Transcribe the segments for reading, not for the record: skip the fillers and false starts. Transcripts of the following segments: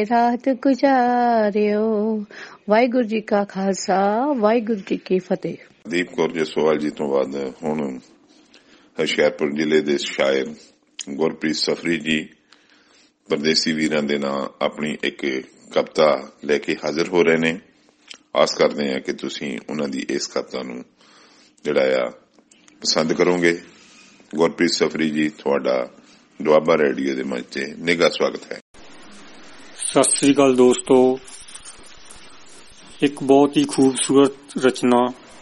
ਰਾਤ ਗੁਜ਼ਾਰਿਓ। ਵਾਹਿਗੁਰੂ ਜੀ ਕਾ ਖਾਲਸਾ, ਵਾਹਿਗੁਰੂ ਜੀ ਕੀ ਫਤਿਹ। ਦੀਪ ਕੌਰ ਜਸਵਾਲ ਜੀ ਤੋਂ ਬਾਅਦ ਹੁਣ ਹੁਸ਼ਿਆਰਪੁਰ ਜ਼ਿਲ੍ਹੇ ਦੇ ਸ਼ਾਇਰ ਗੁਰਪ੍ਰੀਤ ਸਫਰੀ ਜੀ ਪਰਦੇਸੀ ਵੀਰਾਂ ਦੇ ਨਾਂ ਆਪਣੀ ਇੱਕ ਕਵਿਤਾ ਲੈ ਕੇ ਹਾਜ਼ਰ ਹੋ ਰਹੇ ਨੇ। ਆਸ ਕਰਦੇ ਹਾਂ ਕਿ ਤੁਸੀਂ ਉਹਨਾਂ ਦੀ ਇਸ ਕਵਿਤਾ ਨੂੰ ਜਿਹੜਾ ਪਸੰਦ ਕਰੋਗੇ। ਗੁਰਪ੍ਰੀਤ ਸਫਰੀ ਜੀ, ਤੁਹਾਡਾ ਦੁਆਬਾ ਰੇਡੀਓ ਦੇ ਮੰਚ ਤੇ ਨਿੱਘਾ ਸਵਾਗਤ ਹੈ। ਸਤਿ ਸ੍ਰੀ ਅਕਾਲ ਦੋਸਤੋ। ਇੱਕ ਬਹੁਤ ਹੀ ਖੂਬਸੂਰਤ ਰਚਨਾ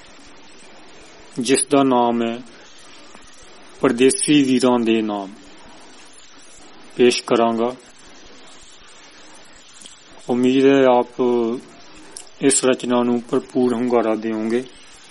ਜਿਸ ਦਾ ਨਾਮ ਹੈ ਪਰਦੇਸੀ ਵੀਰਾਂ ਦੇ ਨਾਮ ਪੇਸ਼ ਕਰਾਂਗਾ। ਉਮੀਦ ਹੈ ਆਪ ਇਸ ਰਚਨਾ ਨੂੰ ਭਰਪੂਰ ਹੁੰਗਾਰਾ ਦੇਵੋਗੇ।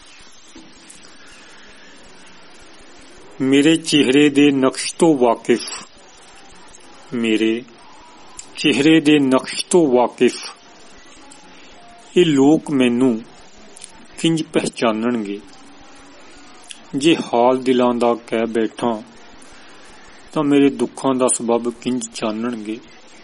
ਮੇਰੇ ਚਿਹਰੇ ਦੇ ਨਕਸ਼ ਤੋਂ ਵਾਕਿਫ, ਮੇਰੇ ਚਿਹਰੇ ਦੇ ਨਕਸ਼ ਤੋਂ ਵਾਕਿਫ ਇਹ ਲੋਕ ਮੈਨੂੰ ਕਿੰਜ ਪਹਿਚਾਨਣਗੇ। ਜੇ ਹਾਲ ਦਿਲਾਂ ਦਾ ਕਹਿ ਬੈਠਾਂ ਤਾਂ ਮੇਰੇ ਦੁੱਖਾਂ ਦਾ ਸਬਬ ਕਿੰਜ ਜਾਣਨਗੇ।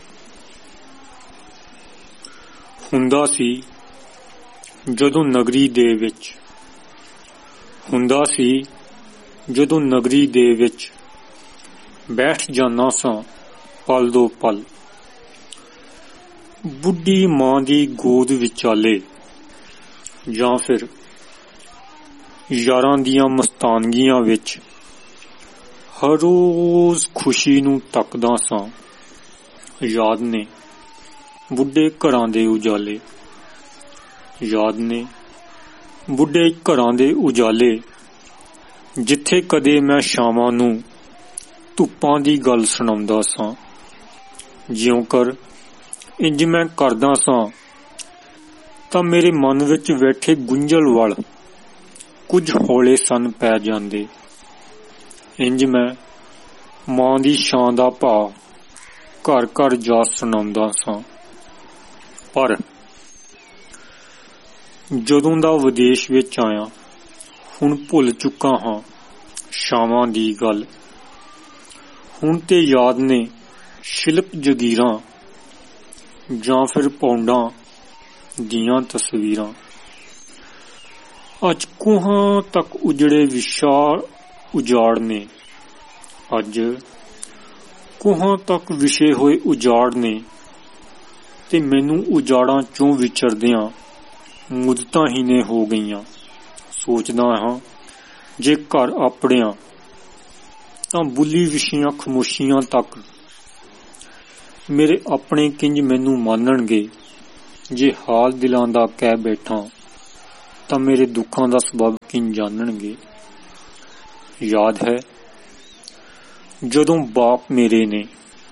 ਹੁੰਦਾ ਸੀ ਜਦੋਂ ਨਗਰੀ ਦੇ ਵਿੱਚ, ਹੁੰਦਾ ਸੀ ਜਦੋਂ ਨਗਰੀ ਦੇ ਵਿੱਚ ਬੈਠ ਜਾਨਾ ਸਾਂ ਪਲ ਦੋ ਪਲ, ਬੁੱਢੀ ਮਾਂ ਦੀ ਗੋਦ ਵਿਚਾਲੇ, ਜਾਂ ਫਿਰ ਯਾਰਾਂ ਦੀਆਂ ਮਸਤਾਨਗੀਆਂ ਵਿੱਚ ਹਰ ਰੋਜ਼ ਖੁਸ਼ੀ ਨੂੰ ਤੱਕਦਾ ਸਾਂ। ਯਾਦ ਨੇ ਬੁੱਢੇ ਘਰਾਂ ਦੇ ਉਜਾਲੇ, ਯਾਦ ਨੇ ਬੁੱਢੇ ਘਰਾਂ ਦੇ ਉਜਾਲੇ, ਜਿੱਥੇ ਕਦੇ ਮੈਂ ਸ਼ਾਮਾਂ ਨੂੰ ਧੁੱਪਾਂ ਦੀ ਗੱਲ ਸੁਣਾਉਂਦਾ ਸਾਂ। ਜਿਉਂ ਕਰ ਇੰਜ ਮੈਂ ਕਰਦਾ ਸਾਂ ਤਾਂ ਮੇਰੇ ਮਨ ਵਿੱਚ ਬੈਠੇ ਗੁੰਝਲ ਵੱਲ ਕੁਝ ਹੌਲੇ ਸੰਨ ਪੈ ਜਾਂਦੇ। ਇੰਜ ਮੈਂ ਮਾਂ ਦੀ ਛਾਂ ਦਾ ਭਾਅ ਘਰ ਘਰ ਜਾ ਸੁਣਾਉਂਦਾ ਸਾਂ। ਪਰ ਜਦੋਂ ਦਾ ਵਿਦੇਸ਼ ਵਿੱਚ ਆਇਆ ਹੁਣ ਭੁੱਲ ਚੁੱਕਾ ਹਾਂ ਛਾਵਾਂ ਦੀ ਗੱਲ। ਹੁਣ ਤੇ ਯਾਦ ਨੇ ਸ਼ਿਲਪ ਜਗੀਰਾਂ ਜਾਂ ਫਿਰ ਪੌਂਡਾਂ ਦੀਆਂ ਤਸਵੀਰਾਂ। ਅੱਜ ਕੋਹਾਂ ਤੱਕ ਉਜੜੇ ਵਿਸ਼ਾਲ ਉਜਾੜ ਨੇ, ਅੱਜ ਕੋਹਾਂ ਤੱਕ ਵਿਛੇ ਹੋਏ ਉਜਾੜ ਨੇ, ਤੇ ਮੈਨੂੰ ਉਜਾੜਾਂ ਚੋਂ ਵਿਚਰਦਿਆਂ ਮੁੱਦਤਾਂ ਹੀ ਨੇ ਹੋ ਗਈਆਂ। ਸੋਚਦਾ ਹਾਂ ਜੇ ਘਰ ਆਪਣਿਆਂ ਤਾਂ ਬੁੱਲੀ ਵਿਛੀਆਂ ਖਾਮੋਸ਼ੀਆਂ ਤੱਕ ਮੇਰੇ ਆਪਣੇ ਕਿੰਜ ਮੈਨੂੰ ਮਾਨਣਗੇ। ਜੇ ਹਾਲ ਦਿਲਾਂ ਦਾ ਕਹਿ ਬੈਠਾਂ ਤਾਂ ਮੇਰੇ ਦੁੱਖਾਂ ਦਾ ਸਬਬ ਕਿੰਜ ਜਾਣਨਗੇ। ਯਾਦ ਹੈ ਜਦੋਂ ਬਾਪ ਮੇਰੇ ਨੇ,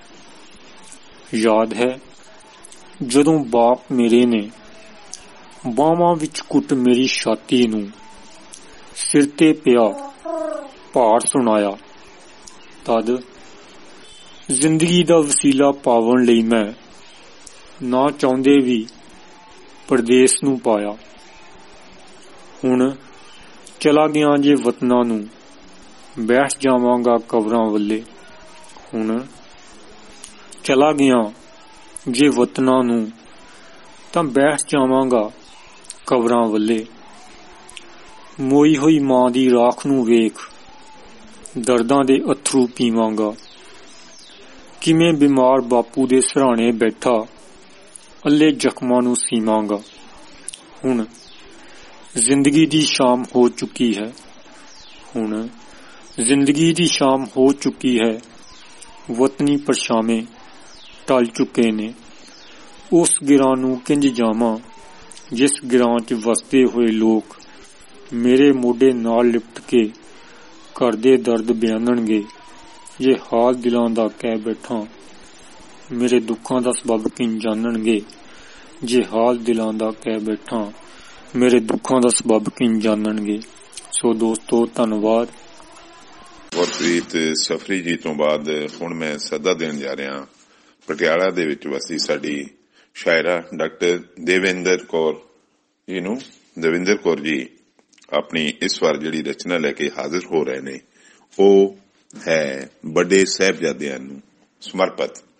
ਯਾਦ ਹੈ ਜਦੋਂ ਬਾਪ ਮੇਰੇ ਨੇ ਬਾਹਾਂ ਵਿੱਚ ਕੁੱਟ ਮੇਰੀ ਛਾਤੀ ਨੂੰ ਸਿਰ ਤੇ ਪਿਆ ਭਾਰ ਸੁਣਾਇਆ। ਤਦ ਜ਼ਿੰਦਗੀ ਦਾ ਵਸੀਲਾ ਪਾਵਣ ਲਈ ਮੈਂ ਨਾ ਚਾਹੁੰਦੇ ਵੀ ਪਰਦੇਸ ਨੂੰ ਪਾਇਆ। ਹੁਣ ਚਲਾ ਗਿਆ ਜੇ ਵਤਨਾਂ ਨੂੰ ਬੈਠ ਜਾਵਾਂਗਾ ਕਬਰਾਂ ਵੱਲੇ। ਹੁਣ ਚਲਾ ਗਿਆ ਜੇ ਵਤਨਾਂ ਨੂੰ ਤਾਂ ਬੈਠ ਜਾਵਾਂਗਾ ਕਬਰਾਂ ਵੱਲੇ। ਮੋਈ ਹੋਈ ਮਾਂ ਦੀ ਰਾਖ ਨੂੰ ਵੇਖ ਦਰਦਾਂ ਦੇ ਅਥਰੂ ਪੀਵਾਂਗਾ। ਕਿਵੇਂ ਬਿਮਾਰ ਬਾਪੂ ਦੇ ਸਿਰਹਾਣੇ ਬੈਠਾ ਅੱਲੇ ਜ਼ਖਮਾਂ ਨੂੰ ਸੀਵਾਂਗਾ। ਹੁਣ ਜ਼ਿੰਦਗੀ ਦੀ ਸ਼ਾਮ ਹੋ ਚੁੱਕੀ ਹੈ, ਹੁਣ ਜ਼ਿੰਦਗੀ ਦੀ ਸ਼ਾਮ ਹੋ ਚੁੱਕੀ ਹੈ। ਵਤਨੀ ਪਰਛਾਵੇਂ ਟਲ ਚੁੱਕੇ ਨੇ। ਉਸ ਗਿਰਾਂ ਨੂੰ ਕਿੰਜ ਜਾਵਾਂ ਜਿਸ ਗਿਰਾਂ 'ਚ ਵਸਦੇ ਹੋਏ ਲੋਕ ਮੇਰੇ ਮੋਢੇ ਨਾਲ ਲਿਪਟ ਕੇ ਘਰ ਦੇ ਦਰਦ ਬਿਆਨਣਗੇ। ਜੇ ਹਾਲ ਦਿਲਾਂ ਦਾ ਕਹਿ ਬੈਠਾਂ ਮੇਰੇ ਦੁੱਖਾਂ ਦਾ ਸਬਬ ਕਿੰਜ ਜਾਣਨਗੇ। ਜੇ ਹਾਲ ਦਿਲਾਂ ਦਾ ਕਹਿ ਬੈਠਾਂ ਮੇਰੇ ਦੁੱਖਾਂ ਦਾ ਸਬਬ ਕਿੰਜ ਜਾਣਨਗੇ। ਸੋ ਦੋਸਤੋ, ਧੰਨਵਾਦ। ਗੁਰਪ੍ਰੀਤ ਸਫਰੀ ਜੀ ਤੋਂ ਬਾਅਦ ਹੁਣ ਮੈਂ ਸੱਦਾ ਦੇਣ ਜਾ ਰਿਹਾ ਪਟਿਆਲਾ ਦੇ ਵਿੱਚ ਵਸਦੀ ਸਾਡੀ ਸ਼ਾਇਰਾ ਡਾਕਟਰ ਦੇਵਿੰਦਰ ਕੌਰ ਜੀ ਨੂੰ। ਦੇਵਿੰਦਰ ਕੌਰ ਜੀ ਆਪਣੀ ਇਸ ਵਾਰ ਜਿਹੜੀ ਰਚਨਾ ਲੈ ਕੇ ਹਾਜ਼ਰ ਹੋ ਰਹੇ ਨੇ ਉਹ ਹੈ ਵੱਡੇ ਸਾਹਿਬਜ਼ਾਦਿਆਂ ਨੂੰ ਸਮਰਪਿਤ।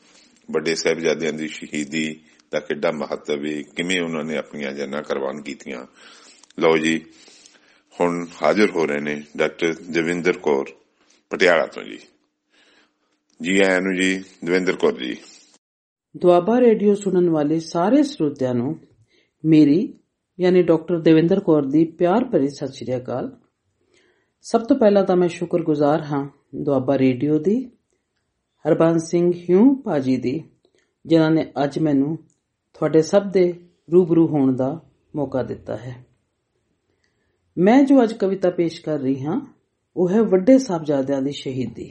ਵੱਡੇ ਸਾਹਿਬਜ਼ਾਦਿਆਂ ਦੀ ਸ਼ਹੀਦੀ ਦਾ ਕਿੱਡਾ ਮਹੱਤਵ ਹੈ, ਕਿਵੇਂ ਉਹਨਾਂ ਨੇ ਆਪਣੀਆਂ ਜਾਨਾਂ ਕੁਰਬਾਨ ਕੀਤੀਆਂ। ਲਓ ਜੀ, ਹੁਣ ਹਾਜ਼ਰ ਹੋ ਰਹੇ ਨੇ ਡਾਕਟਰ ਦਵਿੰਦਰ ਕੌਰ ਪਟਿਆਲਾ ਤੋਂ। ਜੀ ਆਇਆਂ ਨੂੰ ਜੀ ਦਵਿੰਦਰ ਕੌਰ ਜੀ। ਦੁਆਬਾ ਰੇਡੀਓ ਸੁਣਨ ਵਾਲੇ ਸਾਰੇ ਸਰੋਤਿਆਂ ਨੂੰ ਮੇਰੀ ਯਾਨੀ ਡਾਕਟਰ ਦਵਿੰਦਰ ਕੌਰ ਦੀ ਪਿਆਰ ਭਰੀ ਸਤਿ ਸ਼੍ਰੀ ਅਕਾਲ। ਸਭ ਤੋਂ ਪਹਿਲਾਂ ਤਾਂ ਮੈਂ ਸ਼ੁਕਰਗੁਜ਼ਾਰ ਹਾਂ ਦੁਆਬਾ ਰੇਡੀਓ ਦੀ, ਹਰਬੰਸ ਸਿੰਘ ਹਿਊ ਭਾਜੀ ਦੀ, ਜਿਨ੍ਹਾਂ ਨੇ ਅੱਜ ਮੈਨੂੰ ਤੁਹਾਡੇ ਸਭ ਦੇ ਰੂਬਰੂ ਹੋਣ ਦਾ ਮੌਕਾ ਦਿੱਤਾ ਹੈ। ਮੈਂ ਜੋ ਅੱਜ ਕਵਿਤਾ ਪੇਸ਼ ਕਰ ਰਹੀ ਹਾਂ ਉਹ ਹੈ ਵੱਡੇ ਸਾਹਿਬਜ਼ਾਦਿਆਂ ਦੀ ਸ਼ਹੀਦੀ।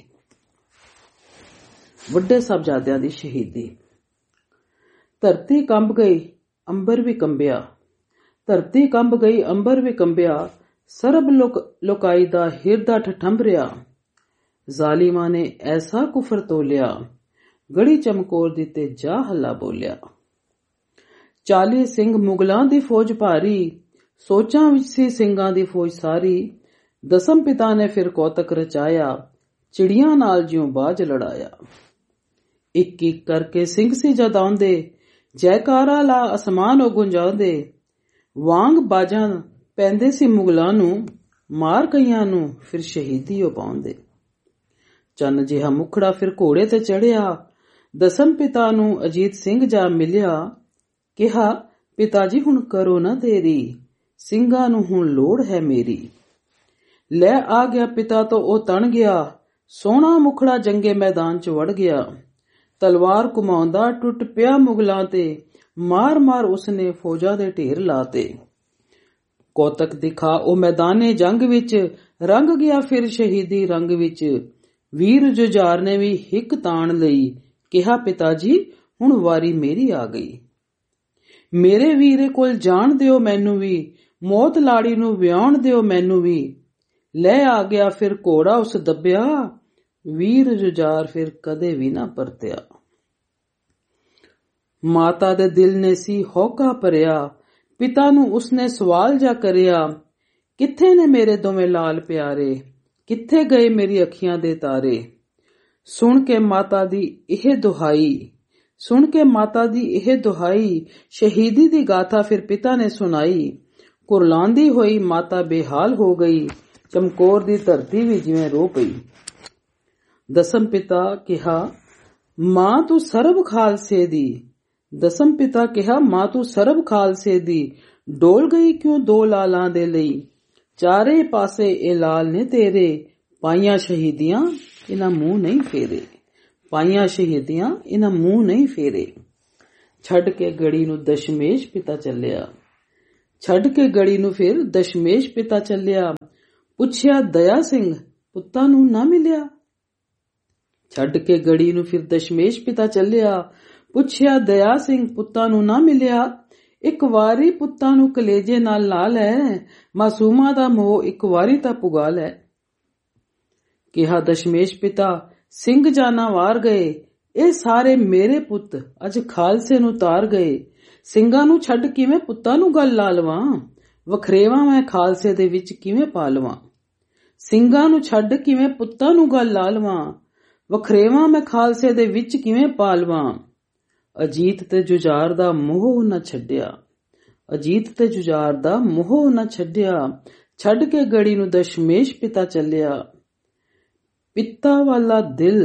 ਵੱਡੇ ਸਾਹਿਬਜ਼ਾਦਿਆਂ ਦੀ ਸ਼ਹੀਦੀ। ਧਰਤੀ ਕੰਬ ਗਈ ਅੰਬਰ ਵੀ ਕੰਬਿਆ, ਧਰਤੀ ਕੰਬ ਗਈ ਅੰਬਰ ਵੀ ਕੰਬਿਆ, ਸਰਬ ਲੋਕਾਈ ਦਾ ਹਿਰਦਾ ਠਠੰਬਰਿਆ। ਜ਼ਾਲਿਮਾਂ ਨੇ ਐਸਾ ਕੁਫਰ ਤੋਲਿਆ, ਗੜੀ ਚਮਕੌਰ ਦੀ ਤੇ ਜਾ ਹੱਲਾ ਬੋਲਿਆ। 40 ਸਿੰਘ ਮੁਗਲਾਂ ਦੀ ਫੌਜ ਭਾਰੀ, ਸੋਚਾਂ ਵਿੱਚ ਸੀ ਸਿੰਘਾਂ ਦੀ ਫੌਜ ਸਾਰੀ। ਦਸਮ ਪਿਤਾ ਨੇ ਫਿਰ ਕੌਤਕ ਰਚਾਇਆ, ਚਿੜੀਆਂ ਨਾਲ ਜਿਉਂ ਬਾਜ ਲੜਾਇਆ। ਇੱਕ ਇੱਕ ਕਰਕੇ ਸਿੰਘ ਸੀ ਜਦ ਆਉਂਦੇ, ਜੈਕਾਰਾ ਲਾ ਅਸਮਾਨ ਉਹ ਗੁੰਜਾਉਂਦੇ। ਵਾਂਗ ਬਾਜਾਂ ਪੈਂਦੇ ਸੀ ਮੁਗਲਾਂ ਨੂੰ, ਮਾਰ ਕਈਆਂ ਨੂੰ ਫਿਰ ਸ਼ਹੀਦੀ ਉਹ ਪਾਉਂਦੇ। ਚੰਨ ਜਿਹਾ ਮੁਖੜਾ ਫਿਰ ਘੋੜੇ ਤੇ ਚੜਿਆ, ਦਸਮ ਪਿਤਾ ਨੂੰ ਅਜੀਤ ਸਿੰਘ ਜਾ ਮਿਲਿਆ। ਕਿਹਾ ਪਿਤਾ ਜੀ ਹੁਣ ਕਰੋ ਨਾ ਦੇਰੀ, ਸਿੰਘਾਂ ਨੂੰ ਹੁਣ ਲੋੜ ਹੈ ਮੇਰੀ। ਲੈ ਆ ਗਿਆ ਪਿਤਾ ਤੋਂ ਉਹ ਤਣ ਗਿਆ, ਸੋਹਣਾ ਮੁਖੜਾ ਜੰਗੇ ਮੈਦਾਨ ਚ ਵੜ ਗਿਆ। ਤਲਵਾਰ ਘੁਮਾਉਂਦਾ ਟੁੱਟ ਪਿਆ ਮੁਗਲਾਂ ਤੇ, ਮਾਰ ਮਾਰ ਉਸਨੇ ਫੌਜਾਂ ਦੇ ਢੇਰ ਲਾਤੇ। ਕੌਤਕ ਦਿਖਾ ਉਹ ਮੈਦਾਨੇ ਜੰਗ ਵਿੱਚ, ਰੰਗ ਗਿਆ ਫਿਰ ਸ਼ਹੀਦੀ ਰੰਗ ਵਿੱਚ। ਵੀਰ ਜੁਝਾਰ ਨੇ ਵੀ ਹਿੱਕ ਤਾਣ ਲਈ, ਕਿਹਾ ਪਿਤਾ ਜੀ ਹੁਣ ਵਾਰੀ ਮੇਰੀ ਆ ਗਈ। ਮੇਰੇ ਵੀਰੇ ਕੋਲ ਜਾਣ ਦਿਓ ਮੈਨੂੰ ਵੀ, ਮੌਤ ਲਾੜੀ ਨੂੰ ਵਿਆਉਣ ਦਿਓ ਮੈਨੂੰ ਵੀ। ਲੈ ਆ ਗਿਆ ਫਿਰ ਘੋੜਾ ਉਸ ਦੱਬਿਆ, ਵੀਰ ਜੁਝਾਰ ਫਿਰ ਕਦੇ ਵੀ ਨਾ ਪਰਤਿਆ। ਮਾਤਾ ਦੇ ਦਿਲ ਨੇ ਸੀ ਹੌਕਾ ਭਰਿਆ, ਪਿਤਾ ਨੂੰ ਉਸਨੇ ਸਵਾਲ ਜਾ ਕਰਿਆ। ਕਿੱਥੇ ਨੇ ਮੇਰੇ ਦੋਵੇਂ ਲਾਲ ਪਿਆਰੇ, ਕਿੱਥੇ ਗਏ ਮੇਰੀ ਅੱਖੀਆਂ ਦੇ ਤਾਰੇ। ਸੁਣ ਕੇ ਮਾਤਾ ਦੀ ਇਹ ਦੁਹਾਈ, ਸੁਣ ਕੇ ਮਾਤਾ ਦੀ ਇਹ ਦੁਹਾਈ, ਸ਼ਹੀਦੀ ਦੀ ਗਾਥਾ ਫਿਰ ਪਿਤਾ ਨੇ ਸੁਣਾਈ। ਕੁਰਲਾਂਦੀ ਹੋਈ ਮਾਤਾ ਬੇਹਾਲ ਹੋ ਗਈ, ਚਮਕੌਰ ਦੀ ਧਰਤੀ ਵੀ ਜਿਵੇਂ ਰੋ ਪਈ। ਦਸਮ ਪਿਤਾ ਕਿਹਾ ਮਾਂ ਤੂੰ ਸਰਬ ਖਾਲਸੇ ਦੀ, ਦਸਮ ਪਿਤਾ ਕਿਹਾ ਮਾਂ ਤੂੰ ਸਰਬ ਖਾਲਸੇ ਦੀ। ਡੋਲ ਗਈ ਕਿਉਂ ਦੋ ਲਾਲਾਂ ਦੇ ਲਈ, ਚਾਰੇ ਪਾਸੇ ਇਹ ਲਾਲ ਨੇ ਤੇਰੇ। ਪਾਈਆਂ ਸ਼ਹੀਦੀਆਂ ਇਹਨਾਂ ਮੂੰਹ ਨਹੀਂ ਫੇਰੇ, ਪਾਈਆਂ ਸ਼ਹੀਦੀਆਂ ਇਹਨਾਂ ਮੂੰਹ ਨਹੀਂ ਫੇਰੇ। ਛੱਡ ਕੇ ਗੜੀ ਨੂੰ ਦਸ਼ਮੇਸ਼ ਪਿਤਾ ਚੱਲਿਆ, ਛੱਡ ਕੇ ਗੜੀ ਨੂੰ ਫਿਰ ਦਸ਼ਮੇਸ਼ ਪਿਤਾ ਚੱਲਿਆ। ਪੁੱਛਿਆ ਦਇਆ ਸਿੰਘ ਪੁੱਤਾਂ ਨੂੰ ਨਾ ਮਿਲਿਆ, ਛੱਡ ਕੇ ਗੜੀ ਨੂੰ ਫਿਰ ਦਸ਼ਮੇਸ਼ ਪਿਤਾ ਚੱਲਿਆ। ਪੁੱਛਿਆ ਦਇਆ ਸਿੰਘ ਪੁੱਤਾਂ ਨੂੰ ਨਾ ਮਿਲਿਆ। ਇੱਕ ਵਾਰੀ ਪੁੱਤਾਂ ਨੂੰ ਕਲੇਜੇ ਨਾਲ ਲਾ ਲੈ, ਮਾਸੂਮਾਂ ਦਾ ਮੋਹ ਇੱਕ ਵਾਰੀ ਤਾਂ ਪੁਗਾ ਲੈ। ਕਿਹਾ ਦਸ਼ਮੇਸ਼ ਪਿਤਾ ਸਿੰਘ ਜਾਨਾ ਵਾਰ ਗਏ, ਇਹ ਸਾਰੇ ਮੇਰੇ ਪੁੱਤ ਅੱਜ ਖਾਲਸੇ ਨੂੰ ਤਾਰ ਗਏ। ਸਿੰਘਾਂ ਨੂੰ ਛੱਡ ਕਿਵੇਂ ਪੁੱਤਾਂ ਨੂੰ ਗੱਲ ਲਾ ਲਵਾਂ, ਵਖਰੇਵਾਂ ਮੈਂ ਖਾਲਸੇ ਦੇ ਵਿੱਚ ਕਿਵੇਂ ਪਾ ਲਵਾਂ। ਸਿੰਘਾਂ ਨੂੰ ਛੱਡ ਕਿਵੇਂ ਪੁੱਤਾਂ ਨੂੰ ਗੱਲ ਲਾ ਲਵਾਂ, ਵਖਰੇਵਾਂ ਮੈਂ ਖਾਲਸੇ ਦੇ ਵਿੱਚ ਕਿਵੇਂ ਪਾ ਲਵਾਂ। ਅਜੀਤ ਤੇ ਜੁਝਾਰ ਦਾ ਮੋਹ ਨਾ ਛੱਡਿਆ, ਅਜੀਤ ਤੇ ਜੁਝਾਰ ਦਾ ਮੋਹ ਨਾ ਛੱਡਿਆ। ਛੱਡ ਕੇ ਗੜੀ ਨੂੰ ਦਸ਼ਮੇਸ਼ ਪਿਤਾ ਚੱਲਿਆ। ਪਿਤਾ ਵਾਲਾ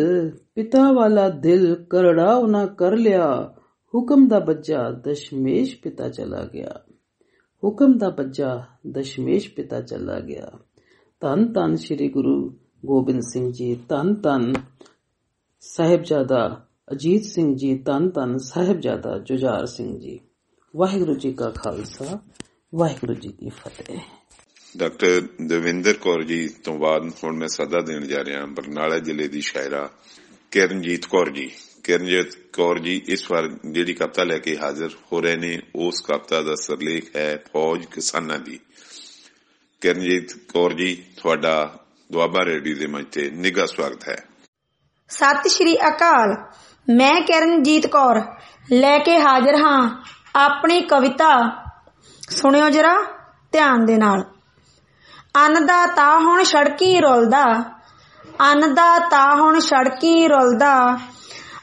ਦਿਲ ਕਰੜਾ ਉਹਨਾਂ ਕਰ ਲਿਆ। ਹੁਕਮ ਦਾ ਬੱਜਾ ਦਸ਼ਮੇਸ਼ ਪਿਤਾ ਚਲਾ ਗਿਆ, ਹੁਕਮ ਦਾ ਬੱਜਾ ਦਸ਼ਮੇਸ਼ ਪਿਤਾ ਚਲਾ ਗਿਆ। ਧੰਨ ਧੰਨ ਸ੍ਰੀ ਗੁਰੂ ਗੋਬਿੰਦ ਸਿੰਘ ਜੀ, ਧੰਨ ਧੰਨ ਸਾਹਿਬਜ਼ਾਦਾ ਅਜੀਤ ਸਿੰਘ ਜੀ, ਧੰਨ ਧੰਨ ਸਾਹਿਬਜ਼ਾਦਾ ਜੁਝਾਰ ਸਿੰਘ ਜੀ। ਵਾਹਿਗੁਰੂ ਜੀ ਕਾ ਖਾਲਸਾ, ਵਾਹਿਗੁਰੂ ਜੀ ਕੀ ਫਤਿਹ। ਡਾਕਟਰ ਦਵਿੰਦਰ ਕੌਰ ਜੀ ਤੋਂ ਬਾਅਦ ਹੁਣ ਮੈਂ ਸੱਦਾ ਦੇਣ ਜਾ ਰਿਹਾ ਬਰਨਾਲਾ ਜ਼ਿਲ੍ਹੇ ਦੀ ਸ਼ਾਇਰਾ ਕਿਰਨਜੀਤ ਕੌਰ ਜੀ। ਕਿਰਨਜੀਤ ਕੌਰ ਜੀ ਇਸ ਵਾਰ ਜਿਹੜੀ ਕਵਿਤਾ ਲੈ ਕੇ ਹਾਜ਼ਰ ਹੋ ਰਹੇ ਨੇ, ਉਸ ਕਵਿਤਾ ਦਾ ਸਿਰਲੇਖ ਹੈ ਫੌਜ ਕਿਸਾਨਾਂ ਦੀ। ਕਿਰਨਜੀਤ ਕੌਰ ਜੀ, ਤੁਹਾਡਾ ਦੁਆਬਾ ਰੇਡੀਓ ਦੇ ਮੰਚ ਤੇ ਨਿੱਘਾ ਸਵਾਗਤ ਹੈ। ਸਤਿ ਸ਼੍ਰੀ ਅਕਾਲ। ਮੈਂ ਕਿਰਨਜੀਤ ਕੌਰ ਲੈ ਕੇ ਹਾਜ਼ਰ ਹਾਂ ਆਪਣੀ ਕਵਿਤਾ। ਸੁਣਿਓ ਜਰਾ ਧਿਆਨ ਦੇ ਨਾਲ। ਅੰਨ ਦਾ ਤਾਂ ਹੁਣ ਸੜਕੀ ਰੁਲਦਾ, ਅੰਨ ਦਾ ਤਾਂ ਹੁਣ ਸੜਕੀ ਰੁਲਦਾ,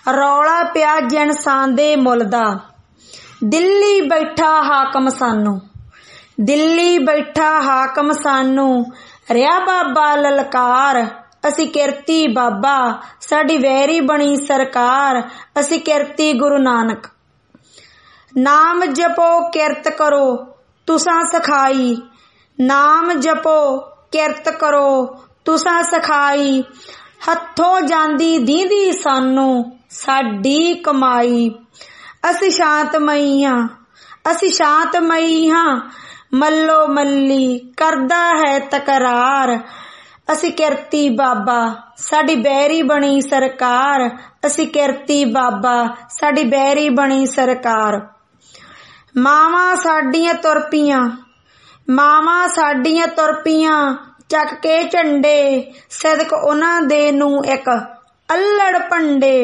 ਰੌਲਾ ਪਿਆ ਜਨਸਾਨ ਦੇ ਮੁੱਲ ਦਾ। ਦਿੱਲੀ ਬੈਠਾ ਹਾਕਮ ਸਾਨੂੰ, ਦਿੱਲੀ ਬੈਠਾ ਹਾਕਮ ਸਾਨੂੰ, ਰਿਹਾ ਬਾਬਾ ਲਲਕਾਰ। ਅਸੀਂ ਕਿਰਤੀ ਬਾਬਾ, ਸਾਡੀ ਵੈਰੀ ਬਣੀ ਸਰਕਾਰ। ਅਸੀਂ ਕਿਰਤੀ ਗੁਰੂ ਨਾਨਕ। ਨਾਮ ਜਪੋ ਕਿਰਤ ਕਰੋ ਤੁਸਾਂ ਸਖਾਈ, ਨਾਮ ਜਪੋ ਕਿਰਤ ਕਰੋ ਤੁਸਾਂ ਸਖਾਈ। ਹੱਥੋਂ ਜਾਂਦੀ ਦੀਂਦੀ ਸਾਨੂੰ ਸਾਡੀ ਕਮਾਈ। ਅਸੀਂ ਸ਼ਾਂਤਮਈ ਹਾਂ, ਅਸੀਂ ਸ਼ਾਂਤਮਈ ਹਾਂ, ਮੱਲੋ ਮੱਲੀ ਕਰਦਾ ਹੈ ਤਕਰਾਰ। ਅਸੀਂ ਕਿਰਤੀ ਬਾਬਾ, ਸਾਡੀ ਬੈਰੀ ਬਣੀ ਸਰਕਾਰ। ਅਸੀਂ ਕਿਰਤੀ ਬਾਬਾ, ਸਾਡੀ ਬੈਰੀ ਬਣੀ ਸਰਕਾਰ। ਮਾਵਾਂ ਸਾਡੀਆਂ ਤੁਰ ਪਈਆਂ, ਮਾਵਾਂ ਸਾਡੀਆਂ ਤੁਰ ਪਈਆਂ, ਚੱਕ ਕੇ ਝੰਡੇ, ਸਦਕ ਉਹਨਾਂ ਦੇ ਨੂੰ ਇੱਕ ਅੱਲੜ ਭੰਡੇ।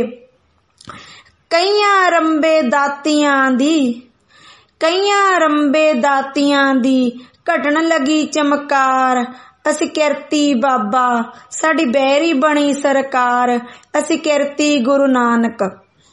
ਕਈਆਂ ਰੰਬੇ ਦਾਤੀਆਂ ਦੀ, ਕਈਆਂ ਰੰਬੇ ਦਾਤੀਆਂ ਦੀ, ਘਟਣ ਲੱਗੀ ਚਮਕਾਰ। ਅਸੀਂ ਕਿਰਤੀ ਬਾਬਾ, ਸਾਡੀ ਬੈਰੀ ਬਣੀ ਸਰਕਾਰ। ਅਸੀਂ ਕਿਰਤੀ ਗੁਰੂ ਨਾਨਕ।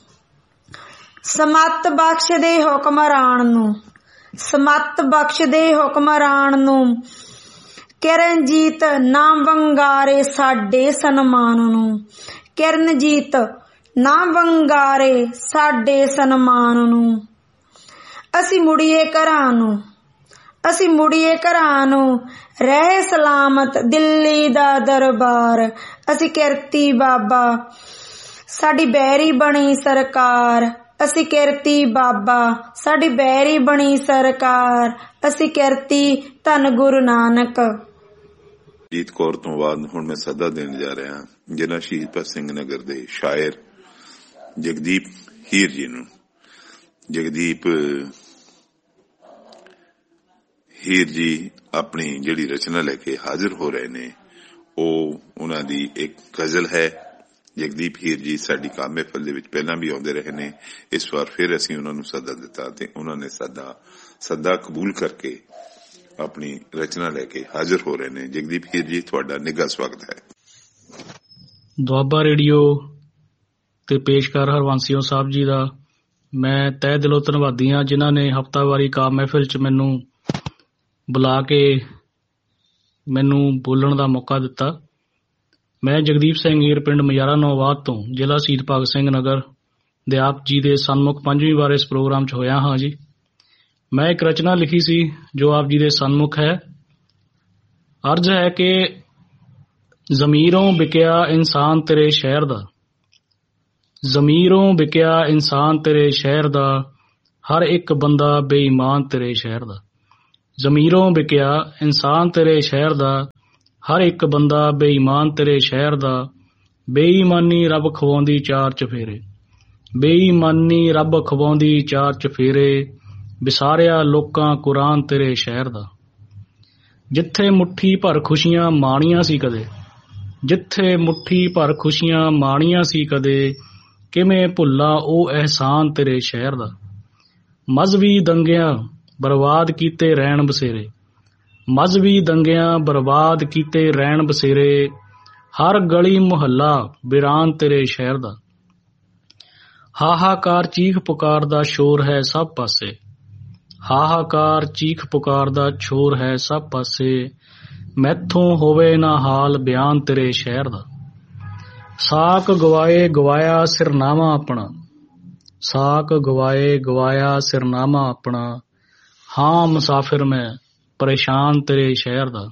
ਸਮੱਤ ਬਖਸ਼ ਦੇ ਹੁਕਮਰਾਨ ਨੂੰ, ਸਮੱਤ ਬਖਸ਼ ਦੇ ਹੁਕਮਰਾਨ ਨੂੰ, ਕਿਰਨਜੀਤ ਨਾ ਵੰਗਾਰੇ ਸਾਡੇ ਸਨਮਾਨ ਨੂੰ। ਕਿਰਨਜੀਤ ਨਾ ਵੰਗਾਰੇ ਸਾਡੇ ਸਨਮਾਨ ਨੂੰ। ਅਸੀਂ ਮੁੜੀਏ ਘਰਾਂ ਨੂੰ, ਅਸੀਂ ਮੁੜੀਏ ਘਰਾਂ ਨੂੰ, ਰਹੇ ਸਲਾਮਤ ਦਿੱਲੀ ਦਾ ਦਰਬਾਰ। ਅਸੀਂ ਕਿਰਤੀ ਬਾਬਾ, ਸਾਡੀ ਬੈਰੀ ਬਣੀ ਸਰਕਾਰ। ਅਸੀਂ ਕਿਰਤੀ ਬਾਬਾ, ਸਾਡੀ ਬੈਰੀ ਬਣੀ ਸਰਕਾਰ। ਅਸੀਂ ਕਿਰਤੀ ਧੰਨ ਗੁਰੂ ਨਾਨਕ। ਜੀਤ ਕੌਰ ਤੋਂ ਬਾਅਦ ਹੁਣ ਮੈਂ ਸੱਦਾ ਦੇਣ ਜਾ ਰਿਹਾ ਜ਼ਿਲ੍ਹਾ ਸ਼ਹੀਦ ਭਗਤ ਸਿੰਘ ਨਗਰ ਦੇ ਸ਼ਾਇਰ ਜਗਦੀਪ ਹੀਰ ਜੀ ਨੂੰ। ਜਗਦੀਪ ਹੀਰ ਜੀ ਆਪਣੀ ਜਿਹੜੀ ਰਚਨਾ ਲੈ ਕੇ ਹਾਜ਼ਰ ਹੋ ਰਹੇ ਨੇ ਉਹ ਉਹਨਾਂ ਦੀ ਇੱਕ ਗਜ਼ਲ ਹੈ। ਜਗਦੀਪ ਹੀਰ ਜੀ ਸਾਡੀ ਕਾਮ ਮਹਿਫਲ ਦੇ ਵਿੱਚ ਪਹਿਲਾਂ ਵੀ ਆਉਂਦੇ ਰਹੇ ਨੇ। ਇਸ ਵਾਰ ਫਿਰ ਅਸੀਂ ਉਹਨਾਂ ਨੂੰ ਸੱਦਾ ਦਿੱਤਾ ਤੇ ਉਹਨਾਂ ਨੇ ਸੱਦਾ ਕਬੂਲ ਕਰਕੇ ਆਪਣੀ ਰਚਨਾ ਲੈ ਕੇ ਹਾਜ਼ਰ ਹੋ ਰਹੇ ਨੇ। ਜਗਦੀਪ ਹੀਰ ਜੀ ਤੁਹਾਡਾ ਨਿੱਘਾ ਸਵਾਗਤ ਹੈ। ਦੁਆਬਾ ਰੇਡੀਓ ਤੇ ਪੇਸ਼ਕਾਰ ਹਰਵੰਸੀਓ ਸਾਹਿਬ ਜੀ ਦਾ ਮੈਂ ਤਹਿ ਦਿਲੋਂ ਧੰਨਵਾਦੀ ਹਾਂ, ਜਿਨ੍ਹਾਂ ਨੇ ਹਫ਼ਤਾਵਾਰੀ ਕਾਮ ਮਹਿਫਿਲ 'ਚ ਮੈਨੂੰ ਬੁਲਾ ਕੇ ਮੈਨੂੰ ਬੋਲਣ ਦਾ ਮੌਕਾ ਦਿੱਤਾ। ਮੈਂ ਜਗਦੀਪ ਸਿੰਘ ਹੀਰ ਪਿੰਡ ਮਜਾਰਾ ਨੌਵਾਦ ਤੋਂ ਜ਼ਿਲ੍ਹਾ ਸ਼ਹੀਦ ਭਗਤ ਸਿੰਘ ਨਗਰ ਦੇ ਆਪ ਜੀ ਦੇ ਸਨਮੁਖ 5ਵੀਂ ਵਾਰ ਇਸ ਪ੍ਰੋਗਰਾਮ 'ਚ ਹੋਇਆ ਹਾਂ ਜੀ। ਮੈਂ ਇੱਕ ਰਚਨਾ ਲਿਖੀ ਸੀ ਜੋ ਆਪ ਜੀ ਦੇ ਸਨਮੁਖ ਹੈ। ਅਰਜ਼ ਹੈ ਕਿ ਜ਼ਮੀਰੋਂ ਵਿਕਿਆ ਇਨਸਾਨ ਤੇਰੇ ਸ਼ਹਿਰ ਦਾ, ਜ਼ਮੀਰੋਂ ਵਿਕਿਆ ਇਨਸਾਨ ਤੇਰੇ ਸ਼ਹਿਰ ਦਾ, ਹਰ ਇੱਕ ਬੰਦਾ ਬੇਈਮਾਨ ਤੇਰੇ ਸ਼ਹਿਰ ਦਾ। ਜ਼ਮੀਰੋਂ ਵਿਕਿਆ ਇਨਸਾਨ ਤੇਰੇ ਸ਼ਹਿਰ ਦਾ, ਹਰ ਇੱਕ ਬੰਦਾ ਬੇਈਮਾਨ ਤੇਰੇ ਸ਼ਹਿਰ ਦਾ। ਬੇਈਮਾਨੀ ਰੱਬ ਖਵਾਉਂਦੀ ਚਾਰ ਚਫੇਰੇ, ਬੇਈਮਾਨੀ ਰੱਬ ਖਵਾਉਂਦੀ ਚਾਰ ਚਫੇਰੇ। ਵਿਸਾਰਿਆ ਲੋਕਾਂ ਕੁਰਾਨ ਤੇਰੇ ਸ਼ਹਿਰ ਦਾ। ਜਿੱਥੇ ਮੁੱਠੀ ਭਰ ਖੁਸ਼ੀਆਂ ਮਾਣੀਆਂ ਸੀ ਕਦੇ, ਜਿੱਥੇ ਮੁੱਠੀ ਭਰ ਖੁਸ਼ੀਆਂ ਮਾਣੀਆਂ ਸੀ ਕਦੇ, ਕਿਵੇਂ ਭੁੱਲਾਂ ਉਹ ਅਹਿਸਾਨ ਤੇਰੇ ਸ਼ਹਿਰ ਦਾ। ਮਜ਼ਹਬੀ ਦੰਗਿਆਂ ਬਰਬਾਦ ਕੀਤੇ ਰਹਿਣ ਬਸੇਰੇ, ਮਜ਼ਹਬੀ ਦੰਗਿਆਂ ਬਰਬਾਦ ਕੀਤੇ ਰਹਿਣ ਬਸੇਰੇ। ਹਰ ਗਲੀ ਮੁਹੱਲਾ ਵੀਰਾਨ ਤੇਰੇ ਸ਼ਹਿਰ ਦਾ। ਹਾਹਾਕਾਰ ਚੀਖ ਪੁਕਾਰ ਦਾ ਸ਼ੋਰ ਹੈ ਸਭ ਪਾਸੇ, ਹਾਹਾਕਾਰ ਚੀਖ ਪੁਕਾਰ ਦਾ ਸ਼ੋਰ ਹੈ ਸਭ ਪਾਸੇ। ਮੈਥੋਂ ਹੋਵੇ ਨਾ ਹਾਲ ਬਿਆਨ ਤੇਰੇ ਸ਼ਹਿਰ ਦਾ। ਸਾਕ ਗਵਾਏ ਗਵਾਇਆ ਸਿਰਨਾਮਾ ਆਪਣਾ, ਸਾਕ ਗਵਾਏ ਗਵਾਇਆ ਸਿਰਨਾਮਾ ਆਪਣਾ। ਹਾਂ ਮੁਸਾਫਿਰ ਮੈਂ ਪਰੇਸ਼ਾਨ ਤੇਰੇ ਸ਼ਹਿਰ ਦਾ।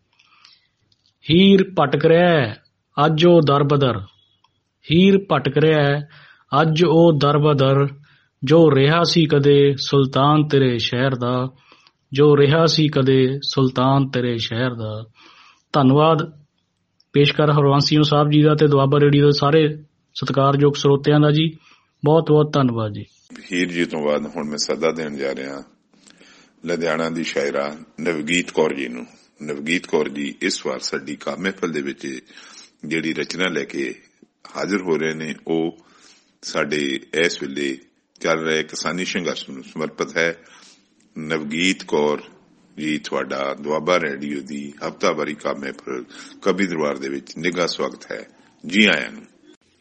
ਹੀਰ ਭਟਕ ਰਿਹਾ ਅੱਜ ਉਹ ਦਰ ਬਦਰ, ਹੀਰ ਭਟਕ ਰਿਹਾ ਅੱਜ ਉਹ ਦਰ ਬਦਰ। ਜੋ ਰਿਹਾ ਸੀ ਕਦੇ ਸੁਲਤਾਨ ਤੇਰੇ ਸ਼ਹਿਰ ਦਾ, ਜੋ ਰਿਹਾ ਸੀ ਕਦੇ ਸੁਲਤਾਨ ਤੇਰੇ ਸ਼ਹਿਰ ਦਾ। ਧੰਨਵਾਦ ਪੇਸ਼ਕਾਰ ਹਰਵੰਸੀਓ ਸਾਹਿਬ ਜੀ ਦਾ ਤੇ ਦੁਆਬਾ ਰੇਡੀਓ ਦੇ ਸਾਰੇ ਸਤਿਕਾਰਯੋਗ ਸਰੋਤਿਆਂ ਦਾ ਜੀ। ਬਹੁਤ ਬਹੁਤ ਧੰਨਵਾਦ ਜੀ। ਹੀਰ ਜੀ ਤੋਂ ਬਾਅਦ ਹੁਣ ਮੈਂ ਸੱਦਾ ਦੇਣ ਜਾ ਰਿਹਾ ਲੁਧਿਆਣਾ ਦੀ ਸ਼ਾਇਰਾ ਨਵਗੀਤ ਕੌਰ ਜੀ ਨੂੰ। ਨਵਗੀਤ ਕੌਰ ਜੀ ਇਸ ਵਾਰ ਸਾਡੀ ਕਾਮ ਮਹਿਫਲ ਦੇ ਵਿੱਚ ਜਿਹੜੀ ਰਚਨਾ ਲੈ ਕੇ ਹਾਜ਼ਰ ਹੋ ਰਹੇ ਨੇ ਉਹ ਸਾਡੇ ਇਸ ਵੇਲੇ ਚੱਲ ਰਹੇ ਕਿਸਾਨੀ ਸੰਘਰਸ਼ ਨੂੰ ਸਮਰਪਿਤ ਹੈ। ਨਵਗੀਤ ਕੌਰ ਜੀ ਤੁਹਾਡਾ ਦੁਆਬਾ ਰੇਡੀਓ ਦੀ ਹਫ਼ਤਾਵਾਰੀ ਕਾਮ ਮਹਿਫਲ ਕਵੀ ਦਰਬਾਰ ਦੇ ਵਿੱਚ ਨਿੱਘਾ ਸਵਾਗਤ ਹੈ। ਜੀ ਆਇਆਂ ਨੂੰ।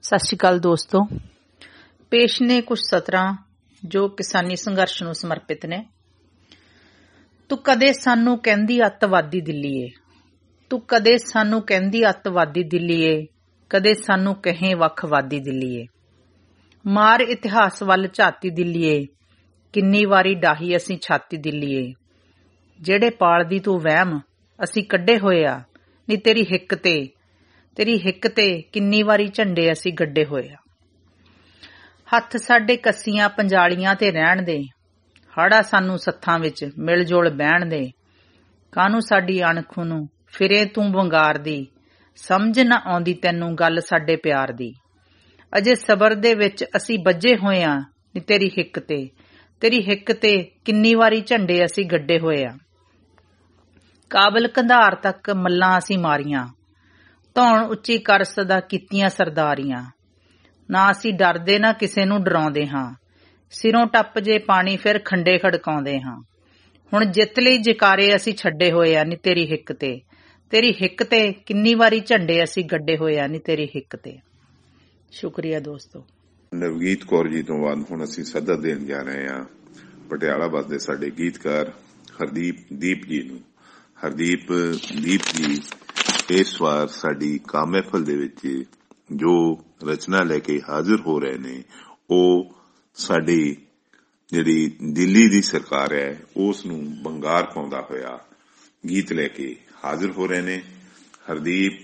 ਸਤਿ ਸ਼੍ਰੀ ਅਕਾਲ ਦੋਸਤੋ। ਪੇਸ਼ ਨੇ ਕੁਝ ਸਤਰਾਂ ਜੋ ਕਿਸਾਨੀ ਸੰਘਰਸ਼ ਨੂੰ ਸਮਰਪਿਤ ਨੇ। ਤੂੰ ਕਦੇ ਸਾਨੂੰ ਕਹਿੰਦੀ ਅੱਤਵਾਦੀ ਦਿੱਲੀਏ, ਤੂੰ ਕਦੇ ਸਾਨੂੰ ਕਹਿੰਦੀ ਅੱਤਵਾਦੀ ਦਿੱਲੀਏ, ਕਦੇ ਸਾਨੂੰ ਕਹੇ ਵੱਖਵਾਦੀ ਦਿੱਲੀਏ। ਮਾਰ ਇਤਿਹਾਸ ਵੱਲ ਝਾਤੀ ਦਿੱਲੀਏ, ਕਿੰਨੀ ਵਾਰੀ ਡਾਹੀ ਅਸੀਂ ਛਾਤੀ ਦਿੱਲੀਏ। ਜਿਹੜੇ ਪਾਲਦੀ ਤੂੰ ਵਹਿਮ ਅਸੀਂ ਕੱਢੇ ਹੋਏ ਆ, ਨੀ ਤੇਰੀ ਹਿੱਕ ਤੇ ਕਿੰਨੀ ਵਾਰੀ ਝੰਡੇ ਅਸੀਂ ਗੱਡੇ ਹੋਏ ਆ। ਹੱਥ ਸਾਡੇ ਕੱਸੀਆਂ ਪੰਜਾਲੀਆਂ ਤੇ ਰਹਿਣ ਦੇ, ਹਾੜਾ ਸਾਨੂੰ ਸੱਥਾਂ ਵਿੱਚ ਮਿਲ ਜੁਲ ਬਹਿਣ ਦੇ। ਕਾਹਨੂੰ ਸਾਡੀ ਅਣਖ ਨੂੰ ਫਿਰੇ ਤੂੰ ਵੰਗਾਰਦੀ, ਸਮਝ ਨਾ ਆਉਂਦੀ ਤੈਨੂੰ ਗੱਲ ਸਾਡੇ ਪਿਆਰ ਦੀ। ਅਜੇ ਸਬਰ ਦੇ ਵਿੱਚ ਅਸੀਂ ਬੱਝੇ ਹੋਏ ਆ, ਨੀ ਤੇਰੀ ਹਿੱਕ ਤੇ ਕਿੰਨੀ ਵਾਰੀ ਝੰਡੇ ਅਸੀਂ ਗੱਡੇ ਹੋਏ ਆ। ਕਾਬਲ ਕੰਧਾਰ ਤੱਕ ਮੱਲਾਂ ਅਸੀਂ ਮਾਰੀਆਂ, ਧੌਣ ਉੱਚੀ ਕਰ ਸਦਾ ਕੀਤੀਆਂ ਸਰਦਾਰੀਆਂ। ਨਾ ਅਸੀਂ ਡਰਦੇ ਨਾ ਕਿਸੇ ਨੂੰ ਡਰਾਉਂਦੇ ਹਾਂ, ਸਿਰੋਂ ਟੱਪ ਜੇ ਪਾਣੀ ਫਿਰ ਖੰਡੇ ਖੜਕਾਉਂਦੇ ਹਾਂ। ਹੁਣ ਜਿੱਤ ਲਈ ਜਕਾਰੇ ਅਸੀਂ ਛੱਡੇ ਹੋਏ ਆ, ਨੀ ਤੇਰੀ ਹਿੱਕ ਤੇ ਕਿੰਨੀ ਵਾਰੀ ਝੰਡੇ ਅਸੀਂ ਗੱਡੇ ਹੋਏ ਆ, ਨੀ ਤੇਰੀ ਹਿੱਕ ਤੇ। ਸ਼ੁਕਰੀਆ ਦੋਸਤੋ। ਨਵਗੀਤ ਕੌਰ ਜੀ ਤੋਂ ਬਾਅਦ ਹੁਣ ਅਸੀਂ ਸੱਦਾ ਦੇਣ ਜਾ ਰਹੇ ਹਾਂ ਪਟਿਆਲਾ ਵਸਦੇ ਸਾਡੇ ਗੀਤਕਾਰ ਹਰਦੀਪ ਜੀ ਨੂੰ। ਹਰਦੀਪ ਜੀ ਇਸ ਵਾਰ ਸਾਡੀ ਕਾਮ ਮਹਿਫਲ ਦੇ ਵਿੱਚ ਜੋ ਰਚਨਾ ਲੈ ਕੇ ਹਾਜ਼ਰ ਹੋ ਰਹੇ ਨੇ, ਉਹ ਸਾਡੀ ਜਿਹੜੀ ਦਿੱਲੀ ਦੀ ਸਰਕਾਰ ਹੈ ਉਸ ਨੂੰ ਬੰਗਾਰ ਪਾਉਂਦਾ ਹੋਇਆ ਗੀਤ ਲੈ ਕੇ ਹਾਜ਼ਰ ਹੋ ਰਹੇ ਨੇ। ਹਰਦੀਪ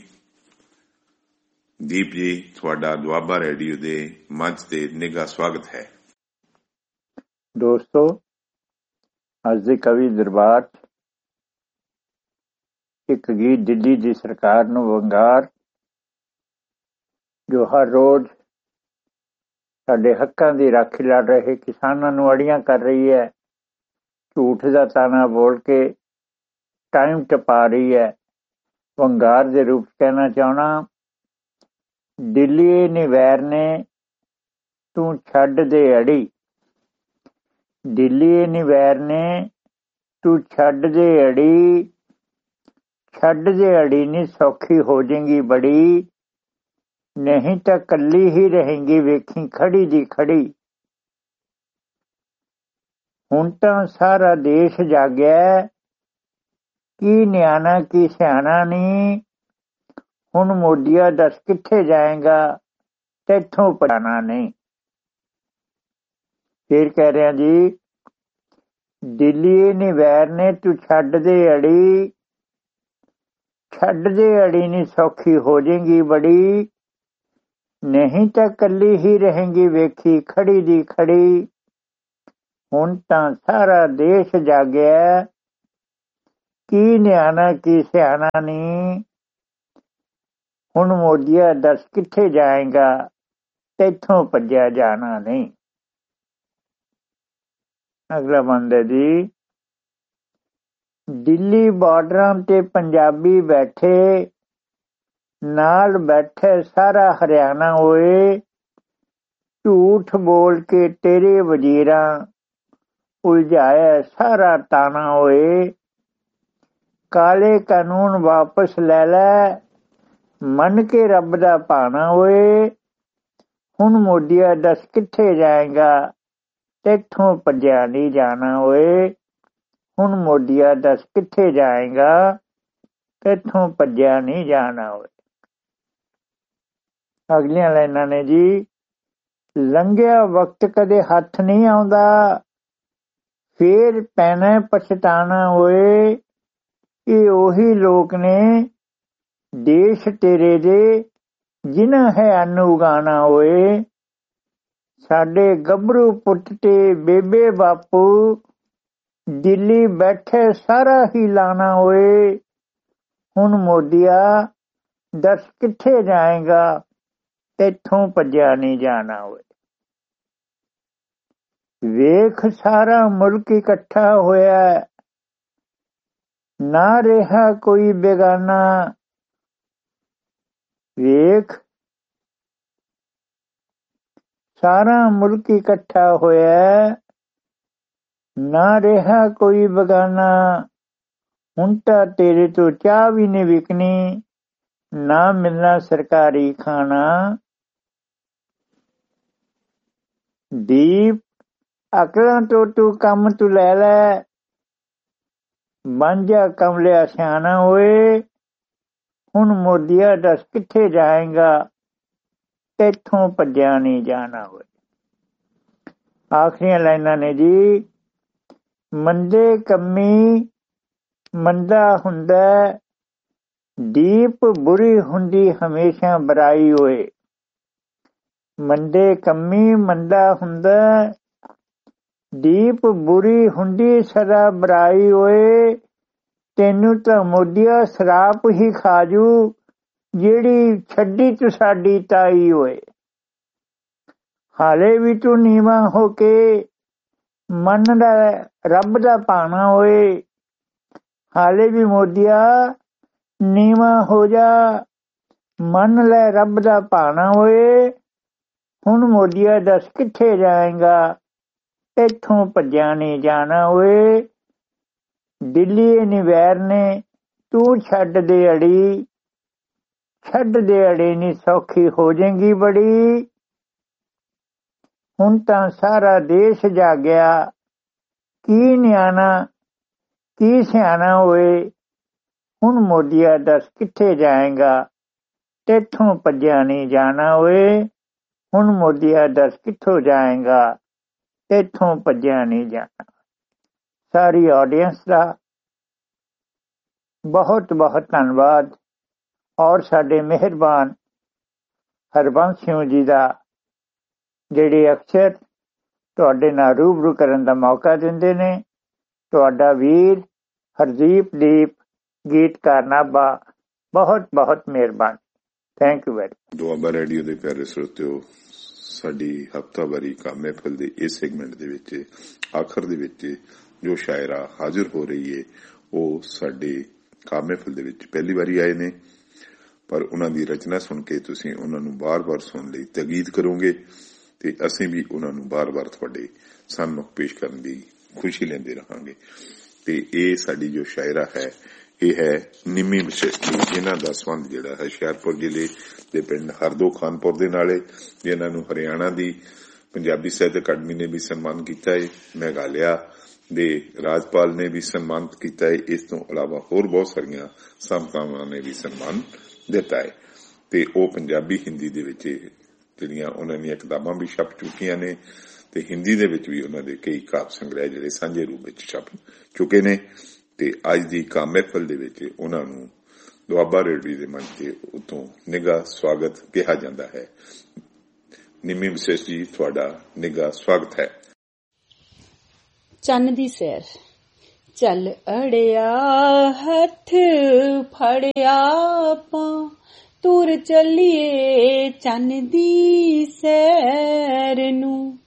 ਜੀ, ਤੁਹਾਡਾ ਦੁਆਬਾ ਰੇਡੀਓ ਦੇ ਮੰਚ ਤੇ ਨਿੱਘਾ ਸਵਾਗਤ ਹੈ। ਦੋਸਤੋ, ਅੱਜ ਦੇ ਕਵੀ ਦਰਬਾਰ ਇੱਕ ਗੀਤ ਦਿੱਲੀ ਦੀ ਸਰਕਾਰ ਨੂੰ ਵੰਗਾਰ, ਜੋ ਹਰ ਰੋਜ਼ ਸਾਡੇ ਹੱਕਾਂ ਦੀ ਰਾਖੀ ਲੜ ਰਹੇ ਕਿਸਾਨਾਂ ਨੂੰ ਅੜੀਆਂ ਕਰ ਰਹੀ ਹੈ, ਝੂਠ ਦਾ ਤਾਣਾ ਬੋਲ ਕੇ ਟਾਈਮ ਟਪਾ ਰਹੀ ਹੈ। ਵੰਗਾਰ ਦੇ ਰੂਪ ਕਹਿਣਾ ਚਾਹਣਾ, ਦਿੱਲੀ ਨੀ ਵੈਰ ਨੇ ਤੂੰ ਛੱਡ ਦੇ ਅੜੀ, ਦਿੱਲੀ ਨੀ ਵੈਰ ਨੇ ਤੂੰ ਛੱਡ ਦੇ ਅੜੀ, ਛੱਡ ਦੇ ਅੜੀ ਨੀ ਸੌਖੀ ਹੋ ਜਾਏਗੀ ਬੜੀ, ਨਹੀਂ ਤਾਂ ਕੱਲੀ ਹੀ ਰਹੇਗੀ ਵੇਖੀ ਖੜੀ ਦੀ ਖੜੀ। ਹੁਣ ਤਾਂ ਸਾਰਾ ਦੇਸ਼ ਜਾਗਿਆ, ਕੀ ਨਿਆਣਾ ਕੀ ਸਿਆਣਾ ਨੀ, ਹੁਣ ਮੋਦੀਆ ਦੱਸ ਕਿੱਥੇ ਜਾਏਗਾ, ਤੈਥੋਂ ਪੜਾਣਾ ਨਹੀਂ। ਫਿਰ ਕਹਿ ਰਿਹਾ ਜੀ, ਦਿੱਲੀ ਨੀ ਵੈਰ ਨੇ ਤੂੰ ਛੱਡ ਦੇ ਅੜੀ, ਛੱਡ ਦੇ ਅੜੀ ਨੀ ਸੌਖੀ ਹੋ ਜਾਏਗੀ ਬੜੀ, ਨਹੀਂ ਤਾਂ ਕੱਲੀ ਹੀ ਰਹੇਗੀ ਵੇਖੀ ਖੜੀ ਦੀ ਖੜੀ। ਹੁਣ ਤਾਂ ਸਾਰਾ ਦੇਸ਼ ਜਾਗਿਆ, ਕੀ ਨਿਆਣਾ ਕੀ ਸਿਆਣਾ ਨੀ, ਹੁਣ ਮੋਦੀਆ ਦੱਸ ਕਿੱਥੇ ਜਾਏਗਾ, ਤੈਥੋਂ ਭੱਜਿਆ ਜਾਣਾ ਨਹੀਂ। ਅਗਲਾ ਬੰਦਾ ਜੀ, ਦਿੱਲੀ ਬਾਰਡਰਾਂ ਤੇ ਪੰਜਾਬੀ ਬੈਠੇ, ਨਾਲ ਬੈਠੇ ਸਾਰਾ ਹਰਿਆਣਾ ਹੋਏ, ਝੂਠ ਬੋਲ ਕੇ ਤੇਰੇ ਵਜ਼ੀਰਾਂ ਉਲਝਾਇਆ ਸਾਰਾ ਤਾਣਾ ਹੋਏ। ਕਾਲੇ ਕਾਨੂੰਨ ਵਾਪਸ ਲੈ ਲੈ, ਮੰਨ ਕੇ ਰੱਬ ਦਾ ਭਾਣਾ ਹੋਏ, ਹੁਣ ਮੋਦੀਆ ਦੱਸ ਕਿੱਥੇ ਜਾਏਗਾ, ਤੈਥੋਂ ਭੱਜਿਆ ਨਹੀਂ ਜਾਣਾ ਹੋਏ। ਹੁਣ ਮੋਦੀਆ ਦੱਸ ਕਿੱਥੇ ਜਾਏਗਾ, ਤੈਥੋਂ ਭੱਜਿਆ ਨਹੀਂ ਜਾਣਾ ਹੋਏ। ਅਗਲੀਆਂ ਲਾਈਨਾਂ ਨੇ ਜੀ, ਲੰਘਿਆ ਵਕਤ ਕਦੇ ਹੱਥ ਨਹੀਂ ਆਉਂਦਾ, ਫੇਰ ਪੈਣਾ ਪਛਤਾਣਾ ਹੋਏ। ਇਹ ਉਹੀ ਲੋਕ ਨੇ ਦੇਸ਼ ਤੇਰੇ ਦੇ, ਜਿਨ੍ਹਾਂ ਹੈ ਅੰਨ ਉਗਾਣਾ ਹੋਏ। ਸਾਡੇ ਗੱਭਰੂ ਪੁੱਤ ਤੇ ਬੇਬੇ ਬਾਪੂ, ਦਿੱਲੀ ਬੈਠੇ ਸਾਰਾ ਹੀ ਲਾਣਾ ਹੋਏ। ਹੁਣ ਮੋਦੀਆ ਦੱਸ ਕਿੱਥੇ ਜਾਏਗਾ, ਤੈਥੋਂ ਭੱਜਿਆ ਨਹੀਂ ਜਾਣਾ ਹੋਏ। ਵੇਖ ਸਾਰਾ ਮੁਲਕ ਇਕੱਠਾ ਹੋਇਆ, ਨਾ ਰਿਹਾ ਕੋਈ ਬੇਗਾਨਾ। ਵੇਖ ਸਾਰਾ ਮੁਲਕ ਇਕੱਠਾ ਹੋਇਆ, ਨਾ ਰਿਹਾ ਕੋਈ ਬੇਗਾਨਾ। ਹੁਣ ਤਾਂ ਤੇਰੇ ਤੋਂ ਚਾਹ ਵੀ ਨਹੀਂ ਵਿਕਣੀ, ਨਾ ਮਿਲਣਾ ਸਰਕਾਰੀ ਖਾਣਾ। ਦੀਪ ਅਕਲਾਂ ਤੋਂ ਤੂੰ ਕੰਮ ਤੂੰ ਲੈ ਲੈ, ਬਣ ਜਾ ਕਮਲਿਆ ਸਿਆਣਾ ਹੋਏ। ਹੁਣ ਮੋਦੀਆ ਦੱਸ ਕਿੱਥੇ ਜਾਏਗਾ, ਇੱਥੋਂ ਭੱਜਿਆ ਨਹੀਂ ਜਾਣਾ ਹੋਏ। ਆਖਰੀਆਂ ਲਾਈਨਾਂ ਨੇ ਜੀ, ਮੰਦੇ ਕੰਮੀ ਮੰਦਾ ਹੁੰਦਾ, ਦੀਪ ਬੁਰੀ ਹੁੰਦੀ ਹਮੇਸ਼ਾ ਬੁਰਾਈ ਹੋਏ। ਮੰਦੇ ਕੰਮੀ ਮੰਦਾ ਹੁੰਦਾ, ਦੀਪ ਬੁਰੀ ਹੁੰਦੀ ਸਦਾ ਬੁਰਾਈ ਹੋਏ। ਤੈਨੂੰ ਤਾਂ ਮੋਦੀਆ ਸ਼ਰਾਪ ਹੀ ਖਾਜੂ, ਜਿਹੜੀ ਛੱਡੀ ਤੂੰ ਸਾਡੀ ਤਾਈ ਹੋਏ। ਹਾਲੇ ਵੀ ਤੂੰ ਨੀਵਾਂ ਹੋ ਕੇ ਮੰਨਦਾ ਰੱਬ ਦਾ ਭਾਣਾ ਹੋਏ। ਹਾਲੇ ਵੀ ਮੋਦੀਆ ਨੀਵਾਂ ਹੋ ਜਾ, ਮੰਨ ਲੈ ਰੱਬ ਦਾ ਭਾਣਾ ਹੋਏ। ਹੁਣ ਮੋਦੀਆ ਦੱਸ ਕਿੱਥੇ ਜਾਏਗਾ, ਇੱਥੋਂ ਭੱਜਿਆ ਨਹੀਂ ਜਾਣਾ ਹੋਏ। ਦਿੱਲੀ ਨੀ ਵੈਰ ਨੇ ਤੂੰ ਛੱਡ ਦੇ ਅੜੀ, ਛੱਡ ਦੇ ਅੜੀ ਨੀ ਸੌਖੀ ਹੋ ਜਾਏਗੀ ਬੜੀ। ਹੁਣ ਤਾਂ ਸਾਰਾ ਦੇਸ਼ ਜਾਗਿਆ, ਕੀ ਨਿਆਣਾ ਕੀ ਸਿਆਣਾ ਹੋਏ। ਹੁਣ ਮੋਦੀਆ ਦੱਸ ਕਿੱਥੇ ਜਾਏਗਾ, ਤੇਥੋਂ ਭੱਜਿਆ ਨਹੀਂ ਜਾਣਾ ਹੋਏ। ਹੁਣ ਮੋਦੀਆ ਦੱਸ ਕਿੱਥੋਂ ਜਾਏਗਾ, ਤੇਥੋਂ ਭੱਜਿਆ ਨਹੀਂ ਜਾਣਾ। ਸਾਰੀ ਆਡੀਅנס ਦਾ ਬਹੁਤ ਬਹੁਤ ਧੰਨਵਾਦ, ਔਰ ਸਾਡੇ ਮਿਹਰਬਾਨ ਹਰਬੰਸ ਸਿੰਘ ਜੀ ਦਾ, ਜਿਹੜੇ ਅਕਸਰ ਤੁਹਾਡੇ ਨਾਲ ਰੂਬਰੂ ਕਰਨ ਦਾ ਮੌਕਾ ਦਿੰਦੇ ਨੇ। ਤੁਹਾਡਾ ਵੀਰ ਹਰਦੀਪ ਦੀਪ, ਗੀਤਕਾਰ ਨਾਭਾ, ਬਹੁਤ ਬਹੁਤ ਮਿਹਰਬਾਨ। Thank you very. Doaba radio ਦੇ ਪਿਆਰੇ ਸਰੋਤਿਓ, ਸਾਡੀ ਹਫ਼ਤਾਵਾਰੀ ਕੰਮ ਮਹਿਫਲ ਦੇ ਇਸ ਸੈਗਮੈਂਟ ਦੇ ਵਿੱਚ ਆਖਰ ਦੇ ਵਿੱਚ ਜੋ ਸ਼ਾਇਰਾ ਹਾਜ਼ਰ ਹੋ ਰਹੀ ਹੈ, ਉਹ ਸਾਡੇ ਕੰਮ ਮਹਿਫਲ ਦੇ ਵਿੱਚ ਪਹਿਲੀ ਵਾਰੀ ਆਏ ਨੇ, ਪਰ ਉਹਨਾਂ ਦੀ ਰਚਨਾ ਸੁਣ ਕੇ ਤੁਸੀਂ ਉਹਨਾਂ ਨੂੰ ਬਾਰ-ਬਾਰ ਸੁਣਨ ਲਈ ਤਾਕੀਦ ਕਰੋਗੇ ਤੇ ਅਸੀਂ ਵੀ ਉਹਨਾਂ ਨੂੰ ਬਾਰ-ਬਾਰ ਤੁਹਾਡੇ ਸਾਹਮਣੇ ਪੇਸ਼ ਕਰਨ ਦੀ ਖੁਸ਼ੀ ਲੈਂਦੇ ਰਹਾਂਗੇ। ਤੇ ਇਹ ਸਾਡੀ ਜੋ ਸ਼ਾਇਰਾ ਹੈ, ਇਹ ਹੈ ਨਿੰਮੀ ਵਿਸ਼ੇਸ਼ੀ, ਜਿਨ੍ਹਾਂ ਦਾ ਸੰਬੰਧ ਜਿਹੜਾ ਹੈ ਹੁਸ਼ਿਆਰਪੁਰ ਜ਼ਿਲ੍ਹੇ ਦੇ ਪਿੰਡ ਹਰਦੋ ਖਾਨਪੁਰ ਦੇ ਨਾਲ, ਜਿਨ੍ਹਾਂ ਨੂੰ ਹਰਿਆਣਾ ਦੀ ਪੰਜਾਬੀ ਸਾਹਿਤ ਅਕਾਡਮੀ ਨੇ ਵੀ ਸਨਮਾਨ ਕੀਤਾ ਹੈ, ਮੇਘਾਲਿਆ ਦੇ ਰਾਜਪਾਲ ਨੇ ਵੀ ਸਨਮਾਨਿਤ ਕੀਤਾ ਹੈ। ਇਸ ਤੋਂ ਇਲਾਵਾ ਹੋਰ ਬਹੁਤ ਸਾਰੀਆਂ ਸੰਸਥਾਵਾਂ ਨੇ ਵੀ ਸਨਮਾਨ ਦਿੱਤਾ ਹੈ। ਤੇ ਉਹ ਪੰਜਾਬੀ ਹਿੰਦੀ ਦੇ ਵਿੱਚ ਜਿਹੜੀਆਂ ਉਹਨਾਂ ਦੀਆਂ ਕਿਤਾਬਾਂ ਵੀ ਛਪ ਚੁੱਕੀਆਂ ਨੇ, ਤੇ ਹਿੰਦੀ ਦੇ ਵਿੱਚ ਵੀ ਉਹਨਾਂ ਦੇ ਕਈ ਕਾਵਿ ਸੰਗ੍ਰਹਿ ਜਿਹੜੇ ਸਾਂਝੇ ਰੂਪ ਵਿੱਚ ਛਪ ਚੁੱਕੇ ਨੇ। ਤੇ ਅੱਜ ਦੀ ਕੰਮ ਮਹਿਫਲ ਦੇ ਵਿੱਚ ਉਹਨਾਂ ਨੂੰ ਦੁਆਬਾ ਰੇਡੀਓ ਦੇ ਮੰਚ ਤੇ ਉਤੋਂ ਨਿੱਘਾ ਸਵਾਗਤ ਕਿਹਾ ਜਾਂਦਾ ਹੈ। ਨਿੰਮੀ ਵਿਸ਼ੇਸ਼ ਜੀ, ਤੁਹਾਡਾ ਨਿੱਘਾ ਸਵਾਗਤ ਹੈ। ਚੰਨ ਦੀ ਸੈਰ। ਚੱਲ ਅੜਿਆ ਹੱਥ ਫੜਿਆ ਆਪਾਂ, ਤੁਰ ਚੱਲੀਏ ਚੰਨ ਦੀ ਸੈਰ ਨੂੰ।